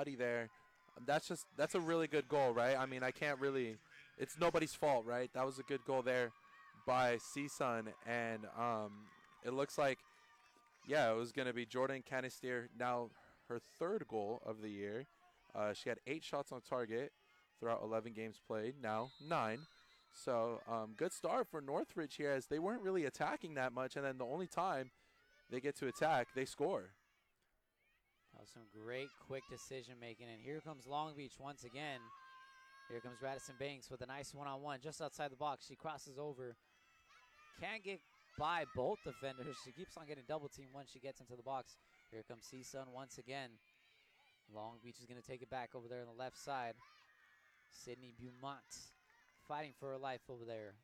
body there. That's a really good goal, right? I mean, I can't really. It's nobody's fault, right? That was a good goal there by CSUN, and it looks like, yeah, it was going to be Jordan Canister, now her third goal of the year. She had 8 shots on target throughout 11 games played, now 9. So good start for Northridge here, as they weren't really attacking that much, and then the only time they get to attack, they score. That was some great quick decision making, and here comes Long Beach once again. Here comes Radisson Banks with a nice one-on-one just outside the box. She crosses over. Can't get by both defenders. She keeps on getting double teamed once she gets into the box. Here comes CSUN once again. Long Beach is going to take it back over there on the left side. Sydney Beaumont fighting for her life over there.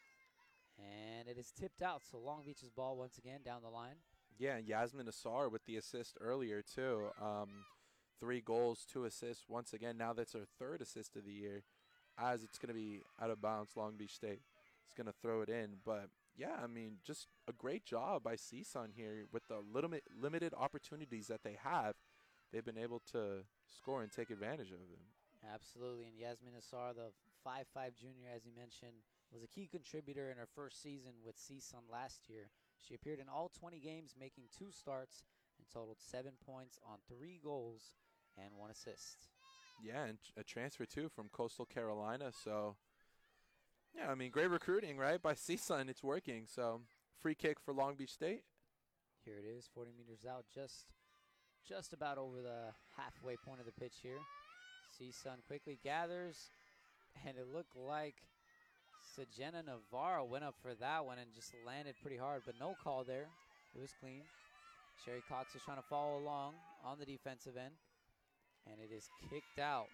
And it is tipped out, so Long Beach's ball once again down the line. Yeah, and Yasmin Asar with the assist earlier, too. 3 goals, 2 assists. Once again, now that's her 3rd assist of the year, as it's going to be out of bounds. Long Beach State is going to throw it in. But, yeah, I mean, just a great job by CSUN here with the limited opportunities that they have. They've been able to score and take advantage of them. Absolutely, and Yasmin Asar, the 5'5 junior, as you mentioned, was a key contributor in her first season with CSUN last year. She appeared in all 20 games, making 2 starts, and totaled 7 points on 3 goals and 1 assist. Yeah, and a transfer, too, from Coastal Carolina. So, yeah, I mean, great recruiting, right, by CSUN. It's working. So, free kick for Long Beach State. Here it is, 40 meters out, just about over the halfway point of the pitch here. CSUN quickly gathers, and it looked like Sajena Navarro went up for that one and just landed pretty hard, but no call there. It was clean. Sherry Cox is trying to follow along on the defensive end, and it is kicked out.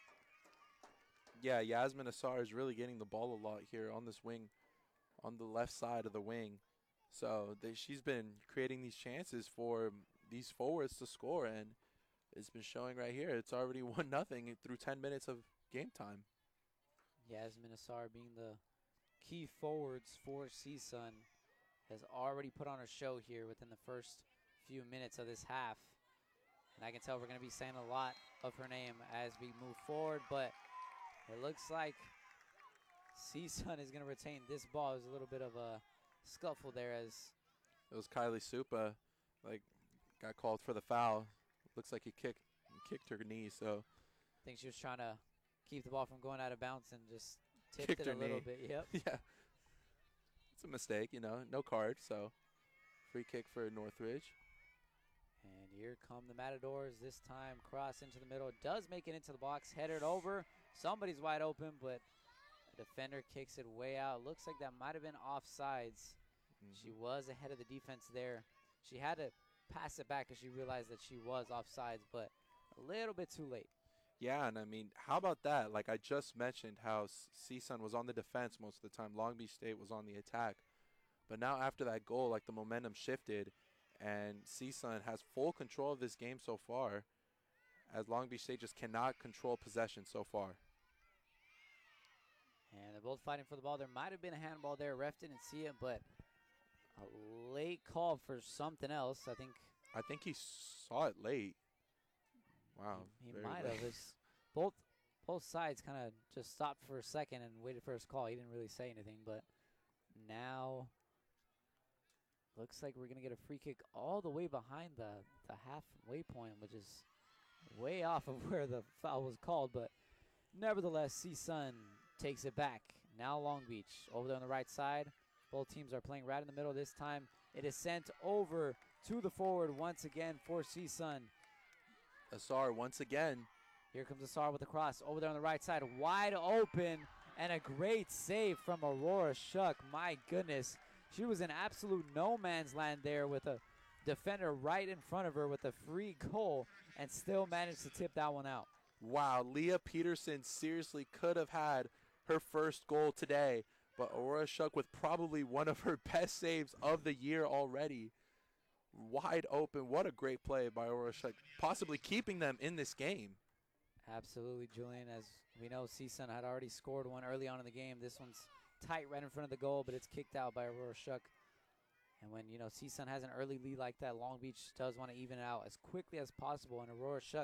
Yeah, Yasmin Asar is really getting the ball a lot here on this wing, on the left side of the wing. So she's been creating these chances for these forwards to score, and it's been showing right here. It's already 1-0 through 10 minutes of game time. Yasmin Asar, being the key forwards for CSUN, has already put on a show here within the first few minutes of this half. And I can tell we're going to be saying a lot of her name as we move forward, but it looks like CSUN is going to retain this ball. There's a little bit of a scuffle there as it was Kylie Supa, got called for the foul. Looks like he kicked her knee, so I think she was trying to keep the ball from going out of bounds and just tipped it a little bit. Yep. Yeah. It's a mistake, no card, so free kick for Northridge. And here come the Matadors. This time cross into the middle. Does make it into the box. Headed over. Somebody's wide open, but a defender kicks it way out. Looks like that might have been offsides. Mm-hmm. She was ahead of the defense there. She had to pass it back because she realized that she was offsides, but a little bit too late. Yeah, and I mean, how about that? Like I just mentioned how CSUN was on the defense most of the time. Long Beach State was on the attack. But now after that goal, like the momentum shifted, and CSUN has full control of this game so far, as Long Beach State just cannot control possession so far. And they're both fighting for the ball. There might have been a handball there. Ref didn't see it, but a late call for something else. I think he saw it late. Wow. He might have. It's both sides kind of just stopped for a second and waited for his call. He didn't really say anything, but now looks like we're going to get a free kick all the way behind the halfway point, which is way off of where the foul was called. But nevertheless, CSUN takes it back. Now Long Beach over there on the right side. Both teams are playing right in the middle. This time it is sent over to the forward once again for CSUN. Asar once again. Here comes Asar with the cross over there on the right side. Wide open and a great save from Aurora Shuck. My goodness. She was in absolute no man's land there with a defender right in front of her with a free goal and still managed to tip that one out. Wow, Leah Peterson seriously could have had her first goal today, but Aurora Shuck with probably one of her best saves of the year already. Wide open. What a great play by Aurora Shuck, possibly keeping them in this game. Absolutely, Julian. As we know, CSUN had already scored one early on in the game. This one's tight right in front of the goal, but it's kicked out by Aurora Shuck. And when, CSUN has an early lead like that, Long Beach does want to even it out as quickly as possible. And Aurora Shuck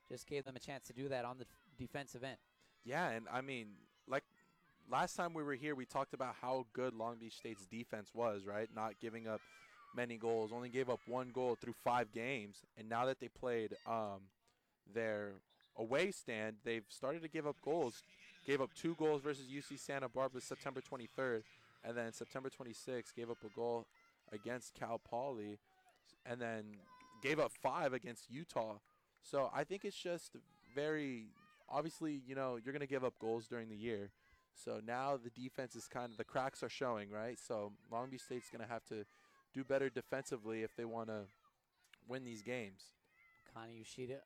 just gave them a chance to do that on the defensive end. Yeah, and I mean, like last time we were here, we talked about how good Long Beach State's defense was, right? Not giving up many goals, only gave up 1 goal through 5 games, and now that they played their away stand, they've started to give up goals. Gave up 2 goals versus UC Santa Barbara September 23rd, and then September 26th gave up a goal against Cal Poly, and then gave up 5 against Utah. So I think it's just very obviously, you know, you're going to give up goals during the year. So now the defense is kind of, the cracks are showing, right? So Long Beach State's going to have to do better defensively if they want to win these games. Connie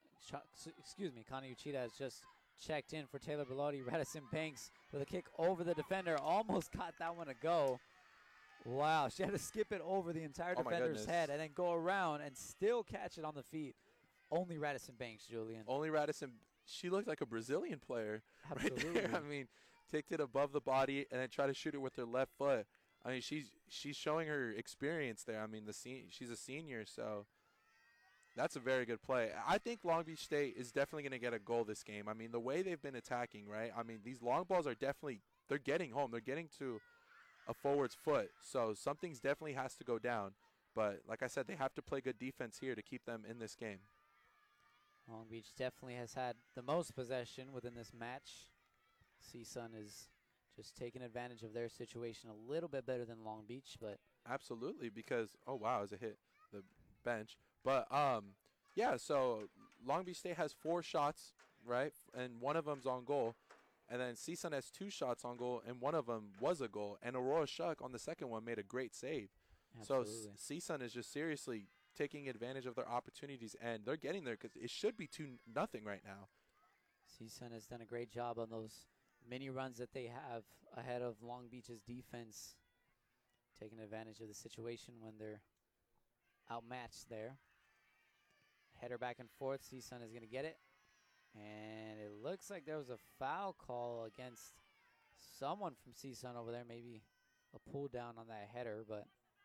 Uchida has just checked in for Taylor Bellotti. Radisson Banks with a kick over the defender. Almost got that one to go. Wow, she had to skip it over the entire defender's head and then go around and still catch it on the feet. Only Radisson Banks, Julian. Only Radisson. She looked like a Brazilian player. Absolutely. Right there. I mean, kicked it above the body and then tried to shoot it with her left foot. I mean, she's showing her experience there. I mean, she's a senior, so that's a very good play. I think Long Beach State is definitely going to get a goal this game. I mean, the way they've been attacking, right? I mean, these long balls are definitely, they're getting home. They're getting to a forward's foot. So something's definitely has to go down. But like I said, they have to play good defense here to keep them in this game. Long Beach definitely has had the most possession within this match. CSUN is just taking advantage of their situation a little bit better than Long Beach, but absolutely, because oh wow, as it hit the bench. But yeah, so Long Beach State has 4 shots, right? And one of them's on goal. And then CSUN has 2 shots on goal, and one of them was a goal. And Aurora Shuck on the second one made a great save. Absolutely. So CSUN is just seriously taking advantage of their opportunities, and they're getting there because it should be 2-0 right now. CSUN has done a great job on those mini runs that they have ahead of Long Beach's defense, taking advantage of the situation when they're outmatched there. Header back and forth. CSUN is going to get it. And it looks like there was a foul call against someone from CSUN over there, maybe a pull down on that header, but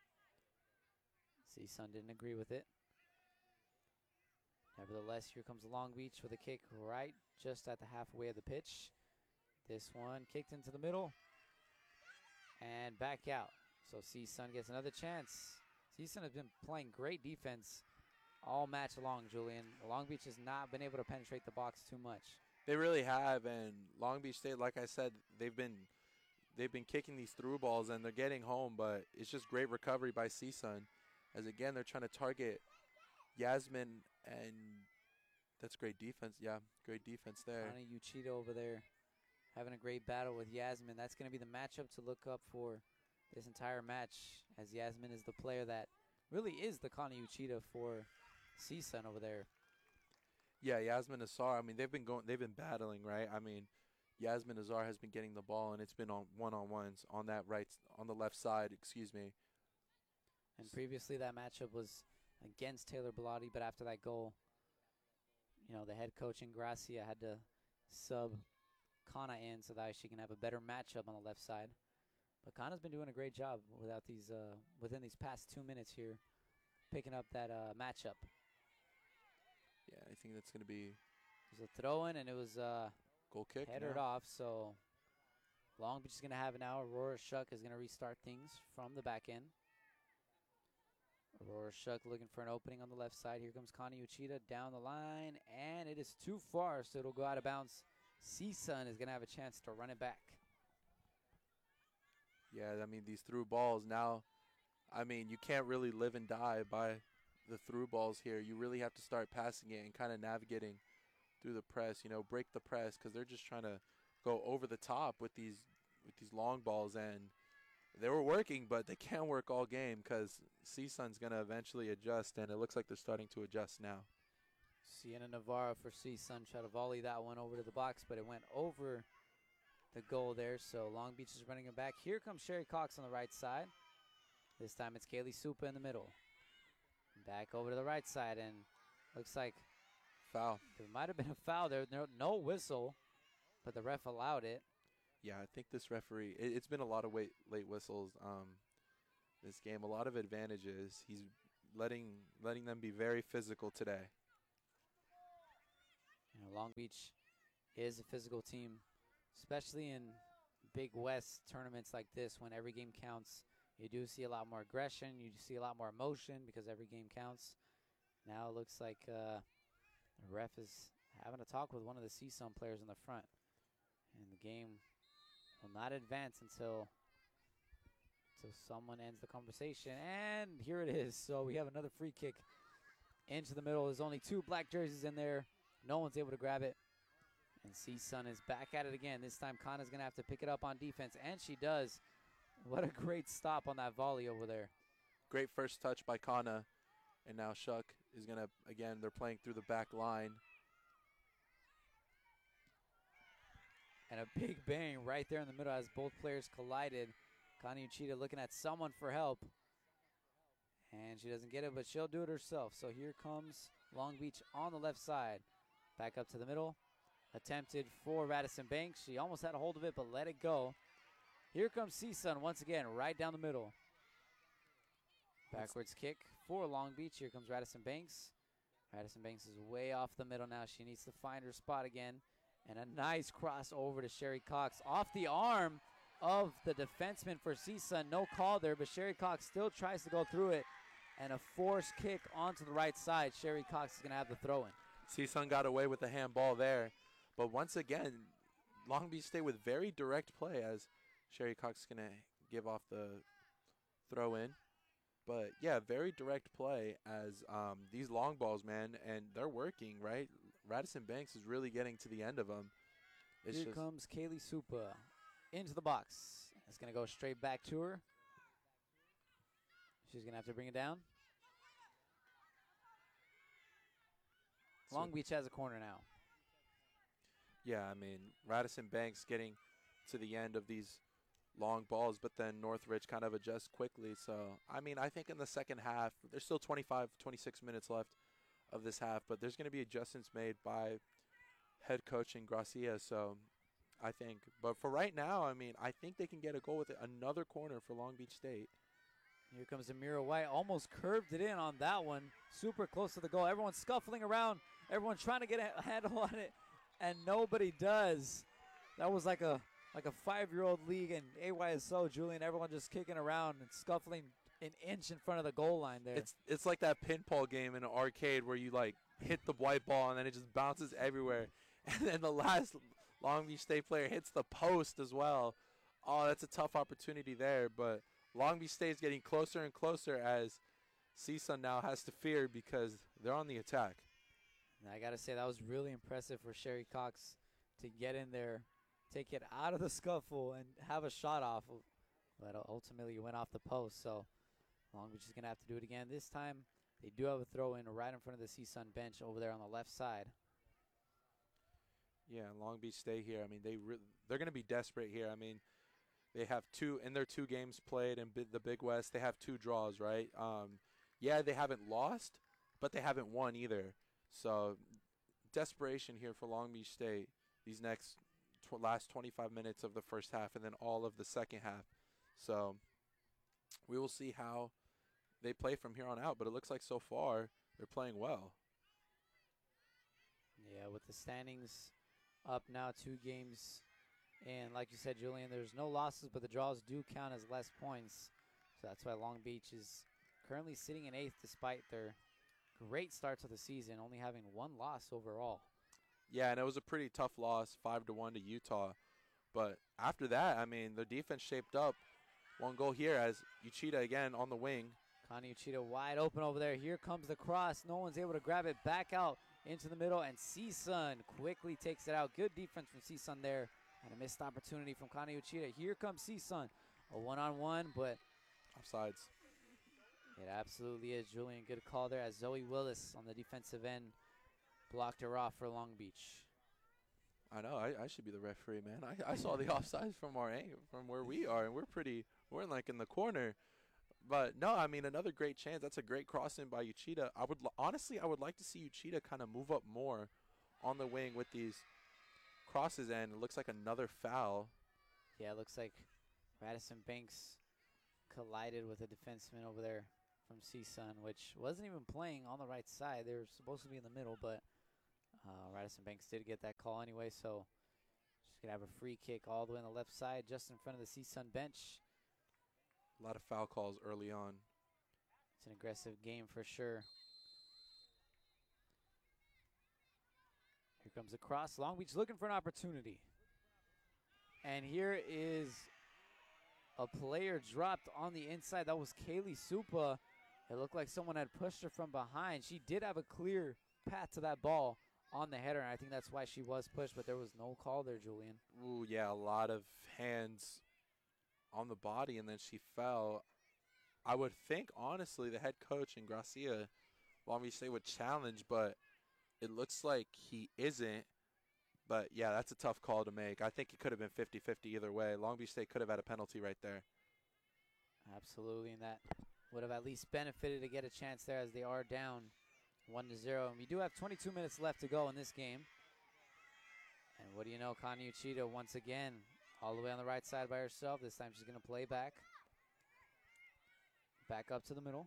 CSUN didn't agree with it. Nevertheless, here comes Long Beach with a kick right just at the halfway of the pitch. This one kicked into the middle and back out. So CSUN gets another chance. CSUN has been playing great defense all match long, Julian. Long Beach has not been able to penetrate the box too much. They really have, and Long Beach State, like I said, they've been kicking these through balls and they're getting home, but it's just great recovery by CSUN. As again, they're trying to target Yasmin, and that's great defense. Yeah, great defense there. Connie Uchida over there having a great battle with Yasmin. That's going to be the matchup to look up for this entire match, as Yasmin is the player that really is the Connie Uchida for CSUN over there. Yeah, Yasmin Azar. I mean, they've been battling, right? I mean, Yasmin Azar has been getting the ball, and it's been on one-on-ones on the left side, excuse me. And previously that matchup was against Taylor Bellotti, but after that goal, you know, the head coach Ingracia had to sub Kana in so that she can have a better matchup on the left side. But Kana's been doing a great job within these past 2 minutes here, picking up that matchup. Yeah, I think that's going to be... It was a throw-in, and it was goal kick, headed off. So Long Beach is going to have it now. Aurora Shuck is going to restart things from the back end. Aurora Shuck looking for an opening on the left side. Here comes Connie Uchida down the line, and it is too far, so it'll go out of bounds. CSUN is going to have a chance to run it back. Yeah, I mean, these through balls now, I mean, you can't really live and die by the through balls here. You really have to start passing it and kind of navigating through the press, you know, break the press, because they're just trying to go over the top with these long balls, and they were working, but they can't work all game because CSUN's going to eventually adjust, and it looks like they're starting to adjust now. Sienna Navarro for CSUN tried to volley that one over to the box, but it went over the goal there, so Long Beach is running it back. Here comes Sherry Cox on the right side. This time it's Kaylee Supa in the middle. Back over to the right side, and looks like foul. There might have been a foul there. No whistle, but the ref allowed it. Yeah, I think this referee, it's been a lot of late whistles this game, a lot of advantages. He's letting them be very physical today. You know, Long Beach is a physical team, especially in Big West tournaments like this when every game counts. You do see a lot more aggression. You see a lot more emotion because every game counts. Now it looks like the ref is having a talk with one of the CSUN players in the front. And the game will not advance until someone ends the conversation. And here it is. So we have another free kick into the middle. There's only 2 black jerseys in there. No one's able to grab it. And CSUN is back at it again. This time Kana's going to have to pick it up on defense, and she does. What a great stop on that volley over there. Great first touch by Kana. And now Shuck is going to, again, they're playing through the back line. And a big bang right there in the middle as both players collided. Kana Uchida looking at someone for help. And she doesn't get it, but she'll do it herself. So here comes Long Beach on the left side. Back up to the middle. Attempted for Radisson Banks. She almost had a hold of it, but let it go. Here comes CSUN once again, right down the middle. Backwards kick for Long Beach. Here comes Radisson Banks. Radisson Banks is way off the middle now. She needs to find her spot again. And a nice cross over to Sherry Cox off the arm of the defenseman for CSUN. No call there, but Sherry Cox still tries to go through it. And a forced kick onto the right side. Sherry Cox is going to have the throw-in. CSUN got away with the handball there. But once again, Long Beach State with very direct play as Sherry Cox is going to give off the throw-in. But, yeah, very direct play as these long balls, man, and they're working, right? Radisson Banks is really getting to the end of them. Here comes Kaylee Supa into the box. It's going to go straight back to her. She's going to have to bring it down. Long Beach has a corner now. Yeah, I mean, Radisson Banks getting to the end of these long balls, but then Northridge kind of adjusts quickly. So, I mean, I think in the second half, there's still 25, 26 minutes left of this half, but there's going to be adjustments made by head coach and Gracia. So, I think, but for right now, I mean, I think they can get a goal with it. Another corner for Long Beach State. Here comes Amira White, almost curved it in on that one. Super close to the goal. Everyone's scuffling around. Everyone trying to get a handle on it, and nobody does. That was like a 5-year-old league in AYSO, Julian. Everyone just kicking around and scuffling an inch in front of the goal line there. It's like that pinball game in an arcade where you like hit the white ball and then it just bounces everywhere. And then the last Long Beach State player hits the post as well. Oh, that's a tough opportunity there, but Long Beach State is getting closer and closer as CSUN now has to fear because they're on the attack. And I got to say, that was really impressive for Sherry Cox to get in there, take it out of the scuffle, and have a shot off. But ultimately, it went off the post. So Long Beach is going to have to do it again. This time, they do have a throw-in right in front of the CSUN bench over there on the left side. Yeah, Long Beach State here. I mean, they're going to be desperate here. I mean, they have in their 2 games played in the Big West, they have 2 draws, right? Yeah, they haven't lost, but they haven't won either. So desperation here for Long Beach State these next last 25 minutes of the first half and then all of the second half. So we will see how they play from here on out, but it looks like so far they're playing well. Yeah, with the standings up now 2 games. And like you said, Julian, there's no losses, but the draws do count as less points. So that's why Long Beach is currently sitting in 8th despite their great start to the season, only having 1 loss overall. Yeah, and it was a pretty tough loss, 5-1 to Utah. But after that, I mean, the defense shaped up. 1 goal here as Uchida again on the wing. Connie Uchida wide open over there. Here comes the cross. No one's able to grab it back out into the middle, and CSUN quickly takes it out. Good defense from CSUN there. And a missed opportunity from Connie Uchida. Here comes CSUN. A one-on-one, but offsides. It absolutely is, Julian. Good call there as Zoe Willis on the defensive end blocked her off for Long Beach. I know. I should be the referee, man. I saw the offsides from our angle, from where we are, and we're like in the corner. But no, I mean, another great chance. That's a great crossing by Uchida. Honestly, I would like to see Uchida kind of move up more on the wing with these crosses, and it looks like another foul. Yeah, it looks like Radisson Banks collided with a defenseman over there from CSUN, which wasn't even playing on the right side. They were supposed to be in the middle, but Radisson Banks did get that call anyway, so she's going to have a free kick all the way on the left side, just in front of the CSUN bench. A lot of foul calls early on. It's an aggressive game for sure. Here comes the cross. Long Beach looking for an opportunity. And here is a player dropped on the inside. That was Kaylee Supa. It looked like someone had pushed her from behind. She did have a clear path to that ball on the header, and I think that's why she was pushed, but there was no call there, Julian. Ooh, yeah, a lot of hands on the body, and then she fell. I would think, honestly, the head coach in Gracia, Long Beach State, would challenge, but it looks like he isn't. But, yeah, that's a tough call to make. I think it could have been 50-50 either way. Long Beach State could have had a penalty right there. Absolutely, and that would have at least benefited to get a chance there as they are down 1-0. And we do have 22 minutes left to go in this game. And what do you know, Kana Uchida once again all the way on the right side by herself. This time she's going to play back. Back up to the middle.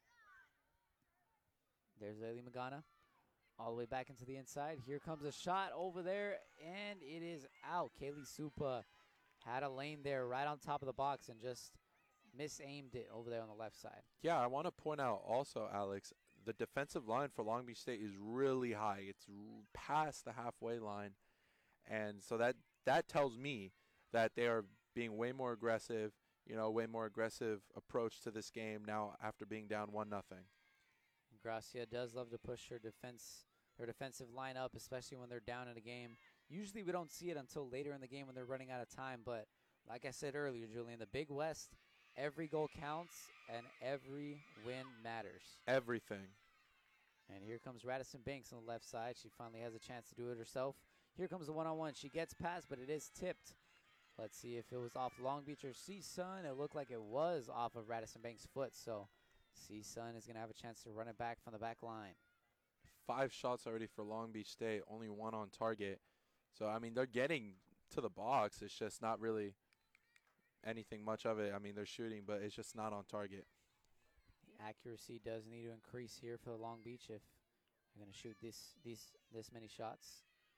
There's Laylee Magana. All the way back into the inside. Here comes a shot over there, and it is out. Kaylee Supa had a lane there right on top of the box and just misaimed it over there on the left side. Yeah, I want to point out also, Alex, the defensive line for Long Beach State is really high. It's past the halfway line. And so that tells me that they are being way more aggressive, way more aggressive approach to this game now after being down 1-0. Gracia does love to push her defensive line up, especially when they're down in a game. Usually we don't see it until later in the game when they're running out of time, but like I said earlier, Julian, the Big West, every goal counts and every win matters. Everything. And here comes Radisson Banks on the left side. She finally has a chance to do it herself. Here comes the one-on-one. She gets past, but it is tipped. Let's see if it was off Long Beach or CSUN. It looked like it was off of Radisson Banks' foot, so CSUN is going to have a chance to run it back from the back line. 5 shots already for Long Beach State, only 1 on target. So, I mean, they're getting to the box. It's just not really anything much of it. I mean, they're shooting, but it's just not on target. The accuracy does need to increase here for Long Beach if they're going to shoot this many shots.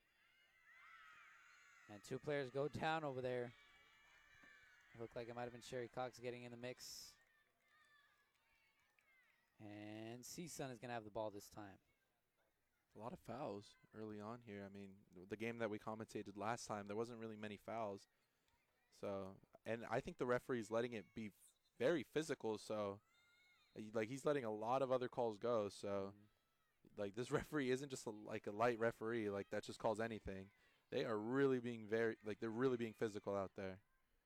And 2 players go down over there. It looked like it might have been Sherry Cox getting in the mix. And CSUN is going to have the ball this time. A lot of fouls early on here. I mean, the game that we commentated last time, there wasn't really many fouls. So, and I think the referee's letting it be very physical. So, like, he's letting a lot of other calls go. So, like, this referee isn't just a light referee, like, that just calls anything. They are really being they're really being physical out there.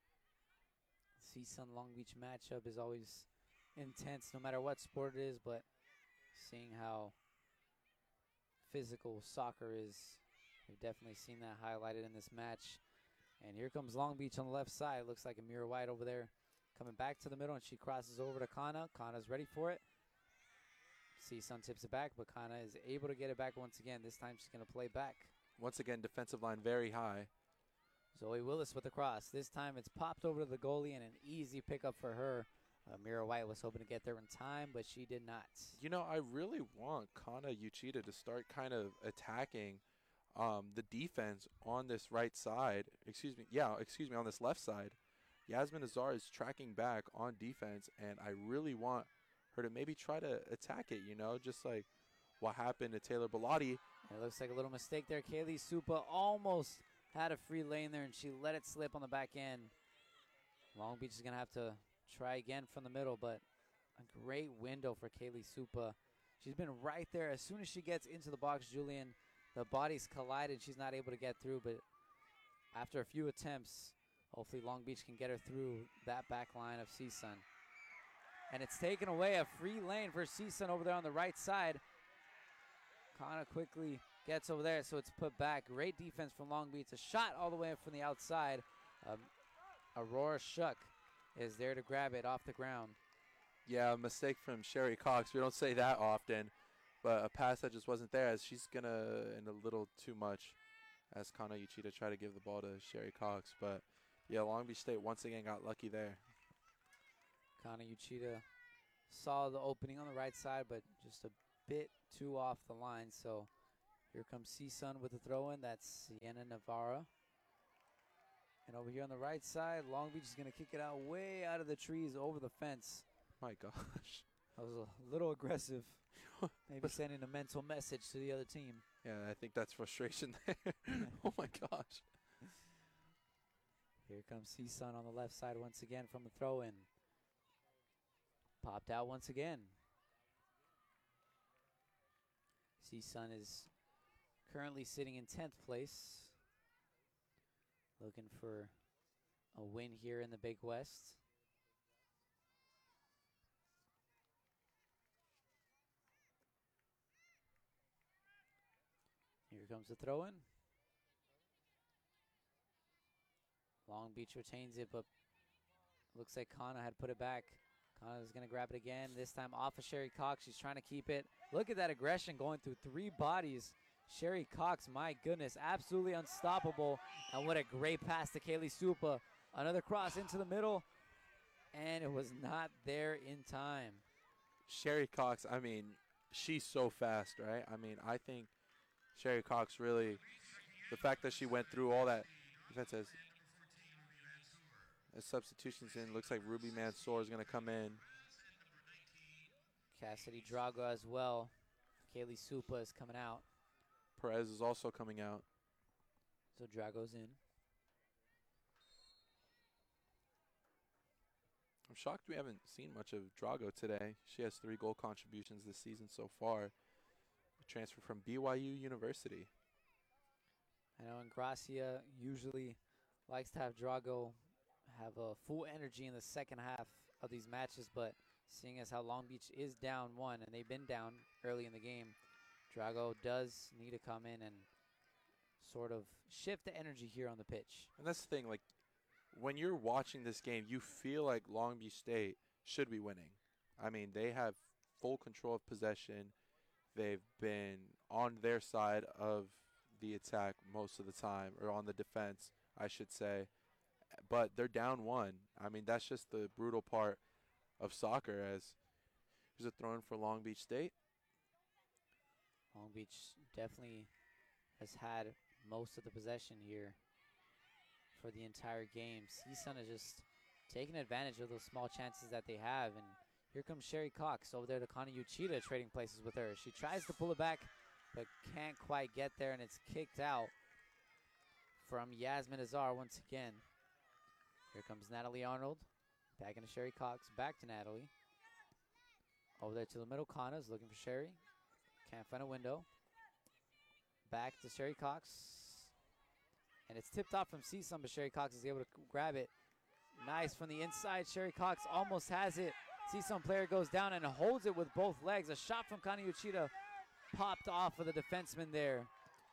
CSUN Long Beach matchup is always intense no matter what sport it is, but seeing how physical soccer is, we've definitely seen that highlighted in this match. And here comes Long Beach on the left side. Looks like Amira White over there coming back to the middle, and she crosses over to Kana. Kana's ready for it. CSUN tips it back, but Kana is able to get it back once again. This time she's going to play back. Once again, defensive line very high. Zoe Willis with the cross. This time it's popped over to the goalie and an easy pickup for her. Amira White was hoping to get there in time, but she did not. I really want Kana Uchida to start kind of attacking the defense on this right side. On this left side. Yasmin Azar is tracking back on defense, and I really want her to maybe try to attack it, just like what happened to Taylor Bellotti. It looks like a little mistake there. Kaylee Supa almost had a free lane there, and she let it slip on the back end. Long Beach is going to have to try again from the middle, but a great window for Kaylee Supa. She's been right there. As soon as she gets into the box, Julian, the bodies collided. She's not able to get through, but after a few attempts, hopefully Long Beach can get her through that back line of CSUN. And it's taken away, a free lane for CSUN over there on the right side. Kana quickly gets over there, so it's put back. Great defense from Long Beach. A shot all the way from the outside. Aurora Shuck is there to grab it off the ground. Yeah, a mistake from Sherry Cox. We don't say that often, but a pass that just wasn't there, as she's going to, in a little too much, as Kana Uchida tried to give the ball to Sherry Cox. But, yeah, Long Beach State once again got lucky there. Kana Uchida saw the opening on the right side, but just a bit too off the line, so Here comes C-Sun with the throw-in. That's Sienna Navarra. And over here on the right side, Long Beach is going to kick it out way out of the trees over the fence. My gosh. That was a little aggressive. Maybe sending a mental message to the other team. Yeah, I think that's frustration there. Oh, my gosh. Here comes C-Sun on the left side once again from the throw-in. Popped out once again. C-Sun is currently sitting in 10th place. Looking for a win here in the Big West. Here comes the throw-in. Long Beach retains it, but looks like Kana had put it back. Kana is going to grab it again, this time off of Sherry Cox. She's trying to keep it. Look at that aggression going through 3 bodies. Sherry Cox, my goodness, absolutely unstoppable. And what a great pass to Kaylee Supa. Another cross into the middle, and it was not there in time. Sherry Cox, I mean, she's so fast, right? I mean, I think Sherry Cox really, the fact that she went through all that defense as substitutions in, looks like Ruby Mansour is going to come in. Cassidy Drago as well. Kaylee Supa is coming out. Perez is also coming out. So Drago's in. I'm shocked we haven't seen much of Drago today. She has 3 goal contributions this season so far. A transfer from BYU University. I know Ingracia usually likes to have Drago have a full energy in the second half of these matches, but seeing as how Long Beach is down 1 and they've been down early in the game, Drago does need to come in and sort of shift the energy here on the pitch. And that's the thing, like, when you're watching this game, you feel like Long Beach State should be winning. I mean, they have full control of possession. They've been on their side of the attack most of the time, or on the defense, I should say. But they're down 1. I mean, that's just the brutal part of soccer. As here's a throw-in for Long Beach State. Long Beach definitely has had most of the possession here for the entire game. C-Sun is just taking advantage of those small chances that they have. And here comes Sherry Cox over there to Kana Uchida trading places with her. She tries to pull it back, but can't quite get there, and it's kicked out from Yasmin Azar once again. Here comes Natalie Arnold. Back into Sherry Cox. Back to Natalie. Over there to the middle. Kana's looking for Sherry. Can't find a window. Back to Sherry Cox. And it's tipped off from C-Sun, but Sherry Cox is able to grab it. Nice from the inside. Sherry Cox almost has it. C-Sun player goes down and holds it with both legs. A shot from Kana Uchida popped off of the defenseman there.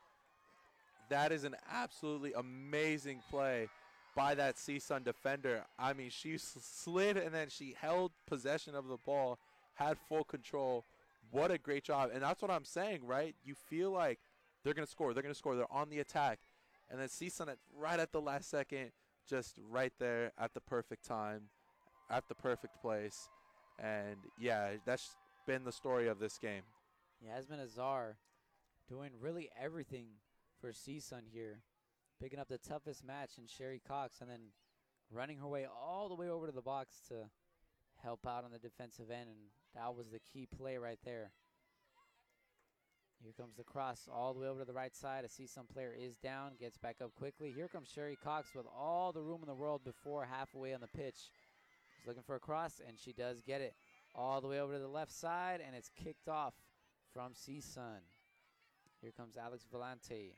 That is an absolutely amazing play by that C-Sun defender. I mean, she slid and then she held possession of the ball, had full control. What a great job. And that's what I'm saying, right? You feel like they're going to score. They're going to score. They're on the attack. And then C-Sun right at the last second, just right there at the perfect time, at the perfect place. And, yeah, that's been the story of this game. Yasmin Azar doing really everything for C-Sun here. Picking up the toughest match in Sherry Cox and then running her way all the way over to the box to help out on the defensive end. And that was the key play right there. Here comes the cross all the way over to the right side. A C-Sun player is down, gets back up quickly. Here comes Sherry Cox with all the room in the world before halfway on the pitch. She's looking for a cross, and she does get it all the way over to the left side, and it's kicked off from C-Sun. Here comes Alex Vellante.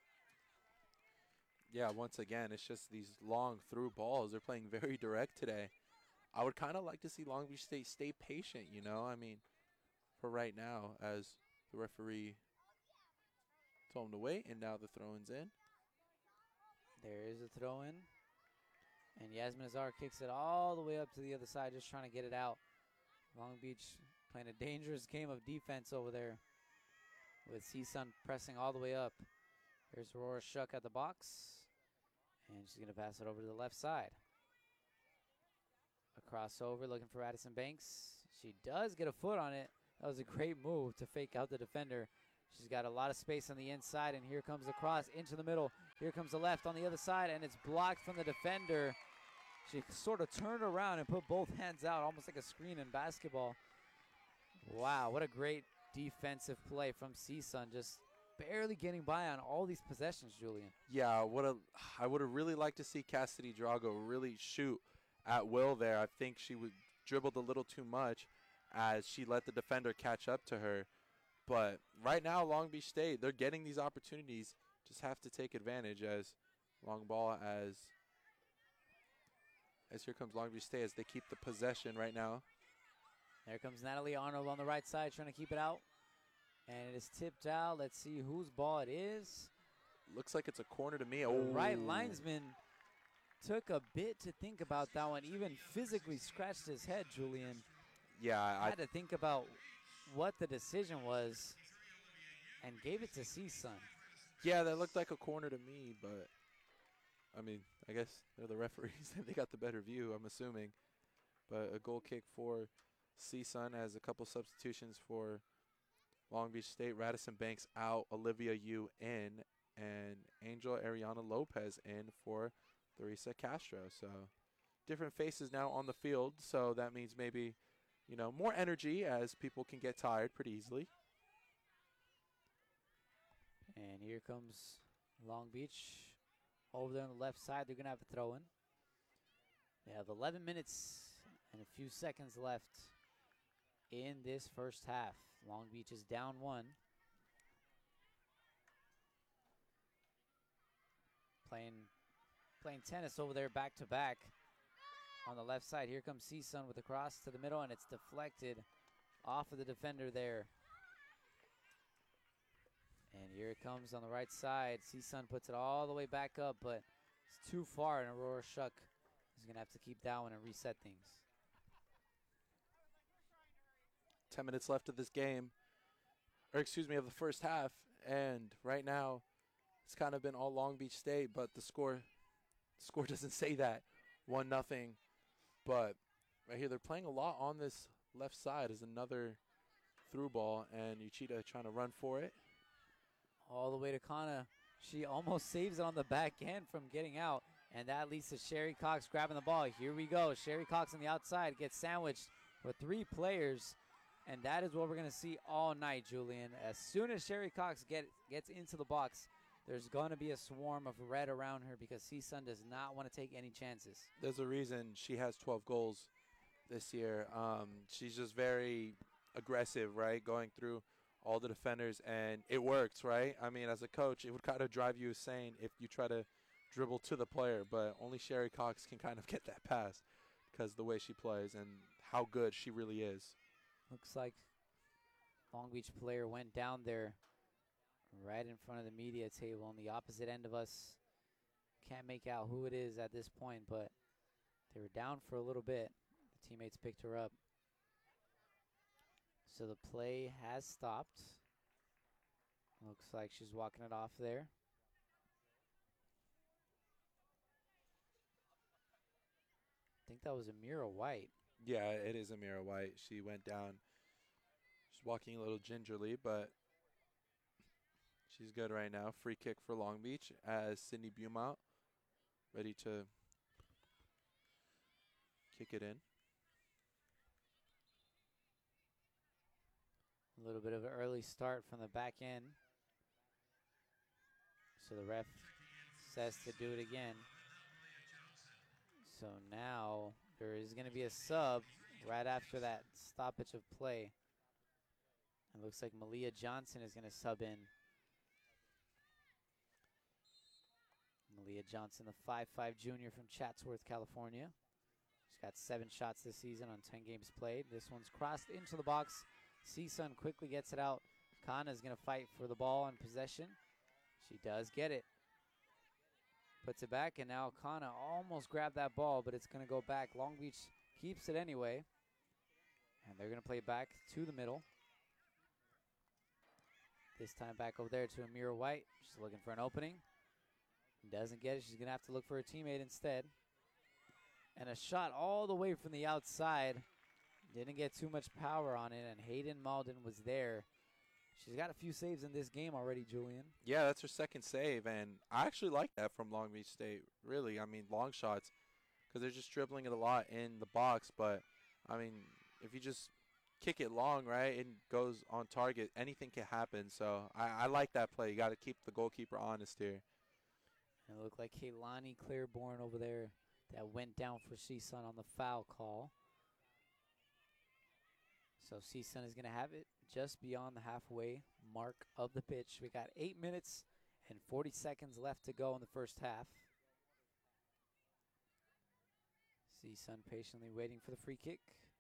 Yeah, once again, it's just these long through balls. They're playing very direct today. I would kind of like to see Long Beach State stay patient, you know. I mean, for right now, as the referee told him to wait, and now the throw-in's in. There is a throw-in. And Yasmin Azar kicks it all the way up to the other side, just trying to get it out. Long Beach playing a dangerous game of defense over there with C-Sun pressing all the way up. Here's Aurora Shuck at the box. And she's going to pass it over to the left side. A crossover looking for Addison Banks. She does get a foot on it. That was a great move to fake out the defender. She's got a lot of space on the inside, and here comes the cross into the middle. Here comes the left on the other side, and it's blocked from the defender. She sort of turned around and put both hands out, almost like a screen in basketball. Wow, what a great defensive play from CSUN, just barely getting by on all these possessions, Julian. Yeah, I would have really liked to see Cassidy Drago really shoot at will there. I think she dribbled a little too much as she let the defender catch up to her. But right now, Long Beach State, they're getting these opportunities. Just have to take advantage as long ball as here comes Long Beach State as they keep the possession right now. There comes Natalie Arnold on the right side trying to keep it out. And it is tipped out. Let's see whose ball it is. Looks like it's a corner to me. The right linesman took a bit to think about that one, even physically scratched his head, Julian. Yeah, I had to think about what the decision was and gave it to CSUN. Yeah, that looked like a corner to me, but I mean, I guess they're the referees. They got the better view, I'm assuming. But a goal kick for CSUN as a couple substitutions for Long Beach State. Radisson Banks out, Olivia Yu in, and Angel Ariana Lopez in for Theresa Castro. So different faces now on the field, so that means maybe, you know, more energy as people can get tired pretty easily. And here comes Long Beach. Over there on the left side, they're going to have a throw in. They have 11 minutes and a few seconds left in this first half. Long Beach is down 1. Playing tennis over there back to back on the left side. Here comes CSUN with the cross to the middle, and it's deflected off of the defender there. And here it comes on the right side. CSUN puts it all the way back up, but it's too far, and Aurora Shuck is going to have to keep that one and reset things. 10 minutes left of this game, or excuse me, of the first half. And right now, it's kind of been all Long Beach State, but the score doesn't say that. 1-0. But right here, they're playing a lot on this left side as another through ball, and Uchida trying to run for it. All the way to Kana. She almost saves it on the back end from getting out, and that leads to Sherry Cox grabbing the ball. Here we go. Sherry Cox on the outside gets sandwiched with 3 players, and that is what we're going to see all night, Julian. As soon as Sherry Cox gets into the box, there's going to be a swarm of red around her because CSUN does not want to take any chances. There's a reason she has 12 goals this year. She's just very aggressive, right, going through all the defenders, and it works, right? I mean, as a coach, it would kind of drive you insane if you try to dribble to the player, but only Sherry Cox can kind of get that pass because of the way she plays and how good she really is. Looks like Long Beach player went down there right in front of the media table on the opposite end of us. Can't make out who it is at this point, but they were down for a little bit. The teammates picked her up. So the play has stopped. Looks like she's walking it off there. I think that was Amira White. Yeah, it is Amira White. She went down. She's walking a little gingerly, but she's good right now. Free kick for Long Beach as Sydney Beaumont ready to kick it in. A little bit of an early start from the back end. So the ref says to do it again. So now there is going to be a sub right after that stoppage of play. It looks like Malia Johnson is going to sub in. Malia Johnson, the 5'5" junior from Chatsworth, California. She's got 7 shots this season on 10 games played. This one's crossed into the box. CSUN quickly gets it out. Kana is going to fight for the ball and possession. She does get it. Puts it back, and now Kana almost grabbed that ball, but it's going to go back. Long Beach keeps it anyway. And they're going to play it back to the middle. This time back over there to Amira White. She's looking for an opening. Doesn't get it. She's going to have to look for her teammate instead. And a shot all the way from the outside. Didn't get too much power on it, and Hayden Malden was there She's got a few saves in this game already, Julian. Yeah, that's her second save, and I actually like that from Long Beach State. Really, I mean, long shots, because they're just dribbling it a lot in the box. But I mean, if you just kick it long, right, and goes on target, anything can happen. So I like that play. You got to keep the goalkeeper honest here. And it looked like Kaylani Claiborne over there that went down for CSUN on the foul call. So CSUN is going to have it just beyond the halfway mark of the pitch. We got 8 minutes and 40 seconds left to go in the first half. CSUN patiently waiting for the free kick.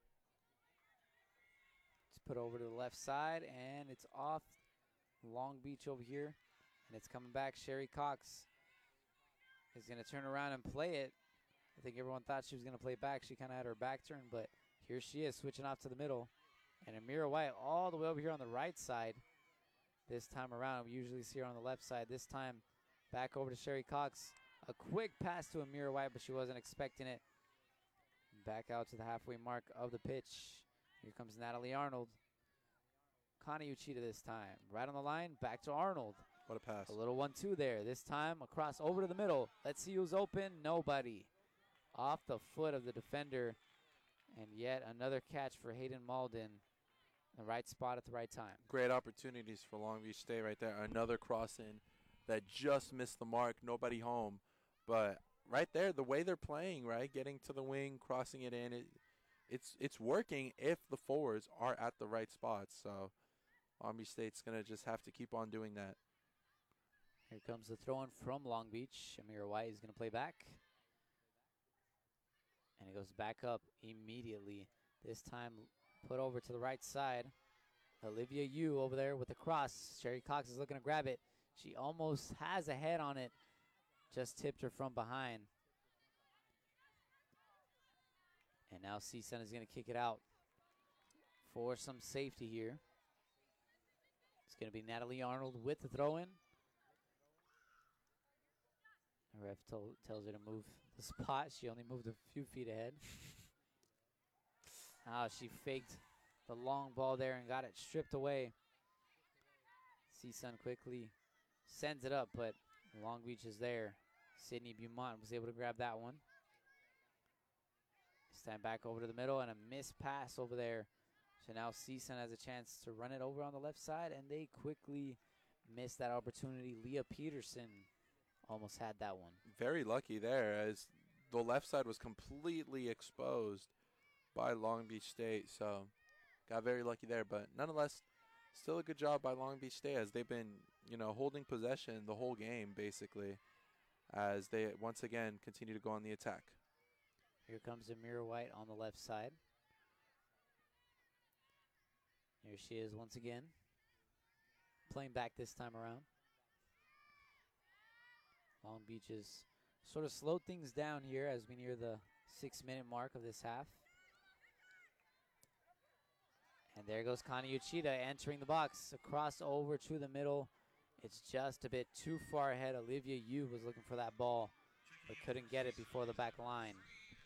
It's put over to the left side, and it's off Long Beach over here. And it's coming back. Sherry Cox is going to turn around and play it. I think everyone thought she was going to play back. She kind of had her back turned, but here she is switching off to the middle. And Amira White all the way over here on the right side this time around. We usually see her on the left side. This time back over to Sherry Cox. A quick pass to Amira White, but she wasn't expecting it. Back out to the halfway mark of the pitch. Here comes Natalie Arnold. Connie Uchida this time. Right on the line, back to Arnold. What a pass. A little 1-2 there. This time across over to the middle. Let's see who's open. Nobody. Off the foot of the defender. And yet another catch for Hayden Malden. The right spot at the right time. Great opportunities for Long Beach State right there. Another cross in that just missed the mark. Nobody home. But right there, the way they're playing, right, getting to the wing, crossing it in, it's working if the forwards are at the right spots. So Long Beach State's going to just have to keep on doing that. Here comes the throw-in from Long Beach. Amira White is going to play back. And it goes back up immediately. This time put over to the right side. Olivia Yu over there with the cross. Sherry Cox is looking to grab it. She almost has a head on it. Just tipped her from behind. And now CSUN is going to kick it out for some safety here. It's going to be Natalie Arnold with the throw-in. The ref tells her to move the spot. She only moved a few feet ahead. She faked the long ball there and got it stripped away. CSUN quickly sends it up, but Long Beach is there. Sydney Beaumont was able to grab that one. This time back over to the middle and a missed pass over there. So now CSUN has a chance to run it over on the left side, and they quickly missed that opportunity. Leah Peterson almost had that one. Very lucky there, as the left side was completely exposed by Long Beach State. So got very lucky there, but nonetheless, still a good job by Long Beach State, as they've been, holding possession the whole game basically, as they once again continue to go on the attack. Here comes Amira White on the left side. Here she is once again, playing back this time around. Long Beach is sort of slowed things down here as we near the 6-minute mark of this half. And there goes Connie Uchida entering the box. Across over to the middle. It's just a bit too far ahead. Olivia Yu was looking for that ball, but couldn't get it before the back line.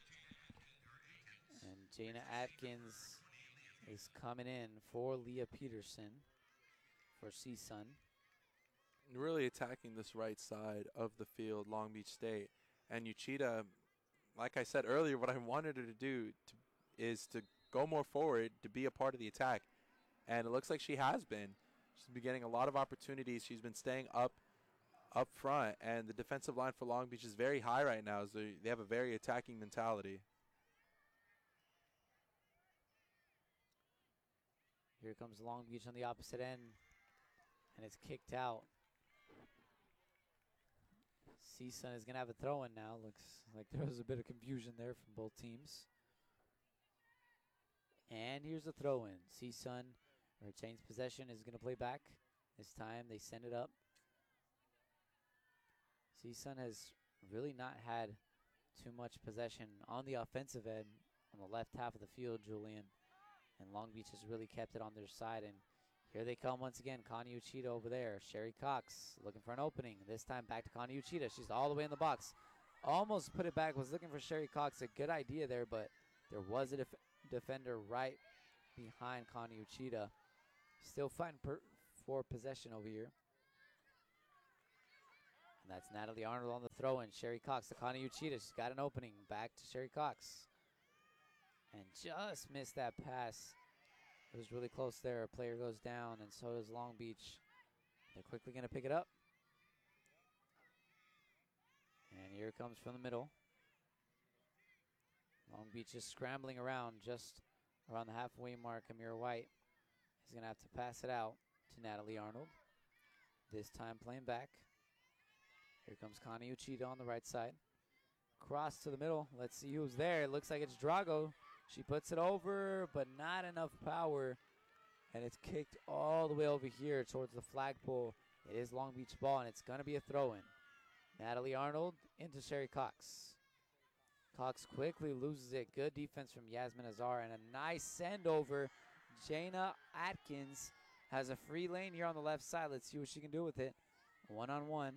And Jana Atkins is coming in for Leah Peterson for CSUN. Really attacking this right side of the field, Long Beach State. And Uchida, like I said earlier, what I wanted her to do is to go more forward, to be a part of the attack. And it looks like she has been. She's been getting a lot of opportunities. She's been staying up front. And the defensive line for Long Beach is very high right now. So they have a very attacking mentality. Here comes Long Beach on the opposite end. And it's kicked out. CSUN is going to have a throw-in now. Looks like there was a bit of confusion there from both teams. And here's the throw-in. CSUN retains possession, is going to play back. This time they send it up. CSUN has really not had too much possession on the offensive end on the left half of the field, Julian. And Long Beach has really kept it on their side. And here they come once again. Connie Uchida over there. Sherry Cox looking for an opening. This time back to Connie Uchida. She's all the way in the box. Almost put it back. Was looking for Sherry Cox. A good idea there, but there was a defender right behind Connie Uchida. Still fighting for possession over here. And that's Natalie Arnold on the throw-in. Sherry Cox to Connie Uchida. She's got an opening. Back to Sherry Cox. And just missed that pass. It was really close there. A player goes down, and so does Long Beach. They're quickly going to pick it up. And here it comes from the middle. Long Beach is scrambling around just around the halfway mark. Amira White is going to have to pass it out to Natalie Arnold. This time playing back. Here comes Connie Uchida on the right side. Cross to the middle. Let's see who's there. It looks like it's Drago. She puts it over, but not enough power. And it's kicked all the way over here towards the flagpole. It is Long Beach ball, and it's going to be a throw-in. Natalie Arnold into Sherry Cox. Cox quickly loses it. Good defense from Yasmin Azar, and a nice send over. Jana Atkins has a free lane here on the left side. Let's see what she can do with it. One-on-one.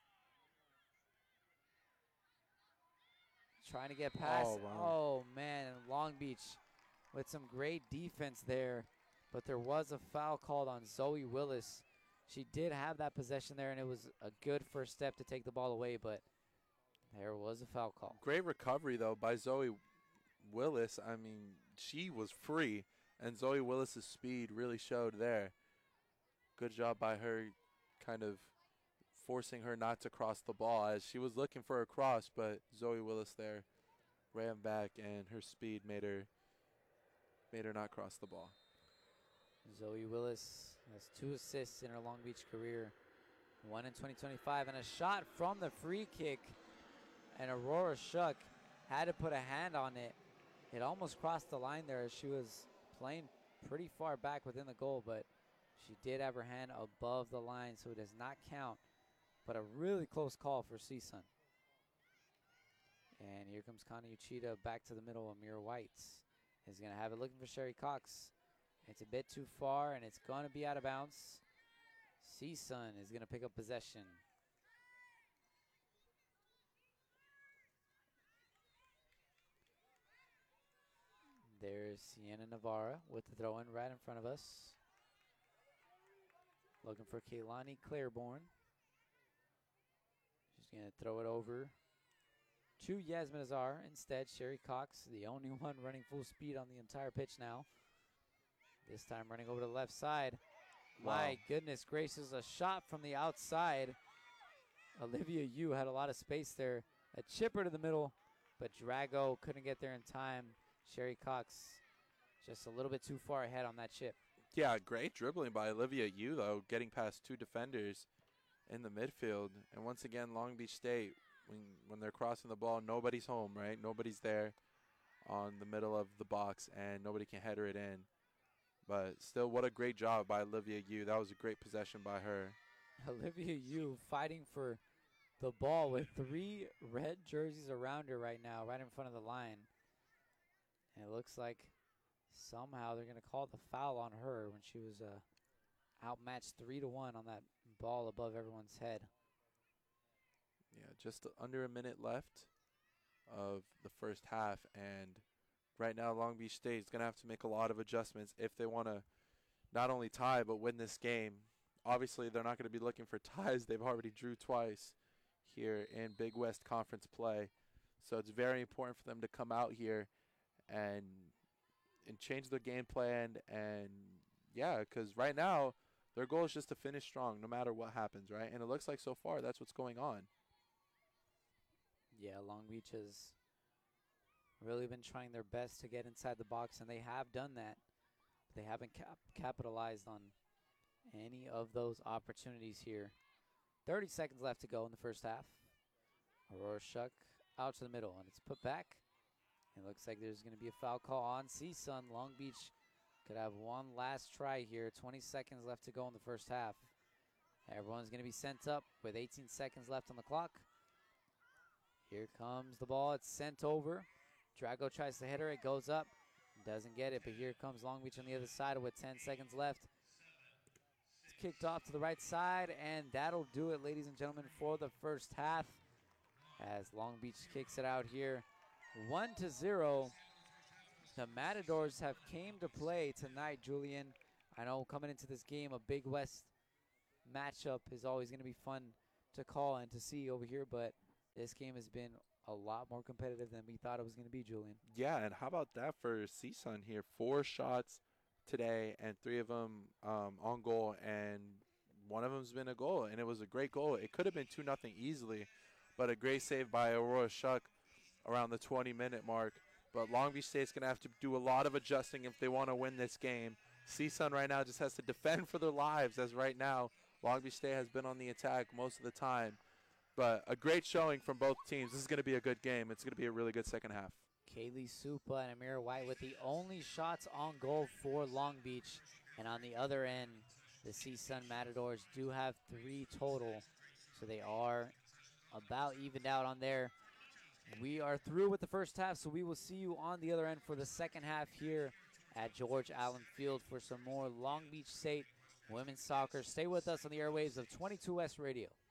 Trying to get past. Oh, wow. Oh, man. And Long Beach with some great defense there. But there was a foul called on Zoe Willis. She did have that possession there, and it was a good first step to take the ball away, but there was a foul call. Great recovery, though, by Zoe Willis. I mean, she was free, and Zoe Willis's speed really showed there. Good job by her kind of forcing her not to cross the ball as she was looking for a cross, but Zoe Willis there ran back, and her speed made her not cross the ball. Zoe Willis has 2 assists in her Long Beach career. 1 in 2025, and a shot from the free kick. And Aurora Shuck had to put a hand on it. It almost crossed the line there as she was playing pretty far back within the goal, but she did have her hand above the line, so it does not count. But a really close call for CSUN. And here comes Connie Uchida back to the middle. Amira White is going to have it looking for Sherry Cox. It's a bit too far, and it's going to be out of bounds. CSUN is going to pick up possession. There's Sienna Navarra with the throw-in right in front of us. Looking for Kaylani Claiborne. She's going to throw it over to Yasmin Azar. Instead, Sherry Cox, the only one running full speed on the entire pitch now. This time running over to the left side. Wow. My goodness gracious, a shot from the outside. Olivia Yu had a lot of space there. A chipper to the middle, but Drago couldn't get there in time. Sherry Cox just a little bit too far ahead on that chip. Yeah, great dribbling by Olivia Yu, though, getting past 2 defenders in the midfield. And once again, Long Beach State, when they're crossing the ball, nobody's home, right? Nobody's there on the middle of the box, and nobody can header it in. But still, what a great job by Olivia Yu. That was a great possession by her. Olivia Yu fighting for the ball with 3 red jerseys around her right now, right in front of the line. And it looks like somehow they're going to call the foul on her when she was outmatched 3-1 on that ball above everyone's head. Yeah, just under a minute left of the first half, and right now Long Beach State is going to have to make a lot of adjustments if they want to not only tie but win this game. Obviously, they're not going to be looking for ties. They've already drew twice here in Big West Conference play. So it's very important for them to come out here and change their game plan. And, yeah, because right now their goal is just to finish strong no matter what happens, right? And it looks like so far that's what's going on. Yeah, Long Beach has really been trying their best to get inside the box, and they have done that. They haven't capitalized on any of those opportunities here. 30 seconds left to go in the first half. Aurora Shuck out to the middle, and it's put back. It looks like there's going to be a foul call on CSUN. Long Beach could have one last try here. 20 seconds left to go in the first half. Everyone's going to be sent up with 18 seconds left on the clock. Here comes the ball. It's sent over. Drago tries to hit her. It goes up. Doesn't get it, but here comes Long Beach on the other side with 10 seconds left. It's kicked off to the right side, and that'll do it, ladies and gentlemen, for the first half as Long Beach kicks it out here. 1-0. The Matadors have came to play tonight, Julian. I know coming into this game, a Big West matchup is always going to be fun to call and to see over here, but this game has been a lot more competitive than we thought it was going to be, Julian. Yeah, and how about that for CSUN here? 4 shots today, and 3 of them on goal, and one of them's been a goal, and it was a great goal. It could have been 2-0 easily, but a great save by Aurora Shuck around the 20-minute mark. But Long Beach State's going to have to do a lot of adjusting if they want to win this game. CSUN right now just has to defend for their lives, as right now Long Beach State has been on the attack most of the time. But a great showing from both teams. This is going to be a good game. It's going to be a really good second half. Kaylee Supa and Amira White with the only shots on goal for Long Beach. And on the other end, the CSUN Matadors do have 3 total. So they are about evened out on there. We are through with the first half, so we will see you on the other end for the second half here at George Allen Field for some more Long Beach State women's soccer. Stay with us on the airwaves of 22S Radio.